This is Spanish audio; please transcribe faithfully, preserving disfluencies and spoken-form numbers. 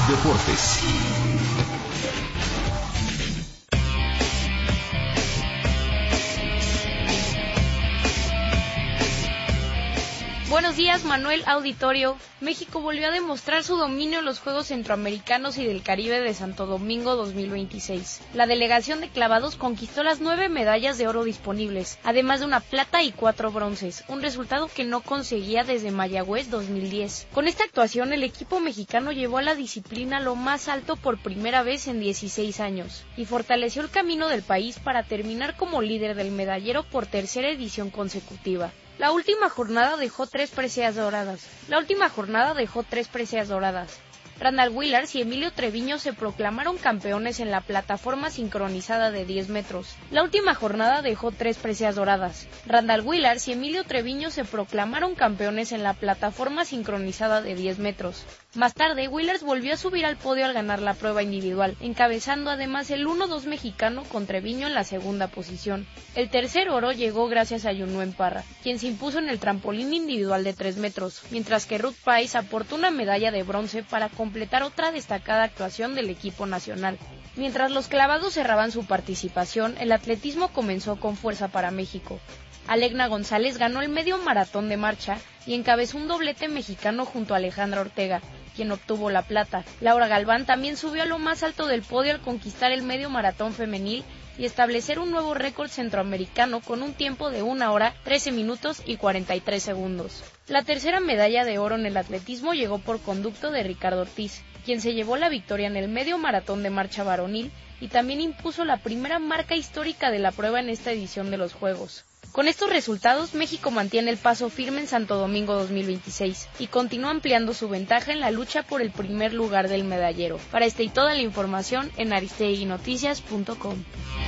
Deportes. Buenos días, Manuel, auditorio. México volvió a demostrar su dominio en los Juegos Centroamericanos y del Caribe de Santo Domingo dos mil veintiséis. La delegación de clavados conquistó las nueve medallas de oro disponibles, además de una plata y cuatro bronces, un resultado que no conseguía desde Mayagüez dos mil diez. Con esta actuación, el equipo mexicano llevó a la disciplina lo más alto por primera vez en dieciséis años, y fortaleció el camino del país para terminar como líder del medallero por tercera edición consecutiva. La última jornada dejó tres preseas doradas. La última jornada dejó tres preseas doradas. Randall Willars y Emilio Treviño se proclamaron campeones en la plataforma sincronizada de diez metros. La última jornada dejó tres preseas doradas. Randall Willars y Emilio Treviño se proclamaron campeones en la plataforma sincronizada de diez metros. Más tarde, Willars volvió a subir al podio al ganar la prueba individual, encabezando además el uno dos mexicano con Treviño en la segunda posición. El tercer oro llegó gracias a Yunuen Parra, quien se impuso en el trampolín individual de tres metros, mientras que Ruth Price aportó una medalla de bronce para completar otra destacada actuación del equipo nacional. Mientras los clavados cerraban su participación, el atletismo comenzó con fuerza para México. Alegna González ganó el medio maratón de marcha y encabezó un doblete mexicano junto a Alejandra Ortega, quien obtuvo la plata. Laura Galván también subió a lo más alto del podio al conquistar el medio maratón femenil y establecer un nuevo récord centroamericano con un tiempo de una hora, trece minutos y cuarenta y tres segundos. La tercera medalla de oro en el atletismo llegó por conducto de Ricardo Ortiz, quien se llevó la victoria en el medio maratón de marcha varonil y también impuso la primera marca histórica de la prueba en esta edición de los Juegos. Con estos resultados, México mantiene el paso firme en Santo Domingo dos mil veintiséis y continúa ampliando su ventaja en la lucha por el primer lugar del medallero. Para esta y toda la información en aristeguinoticias punto com.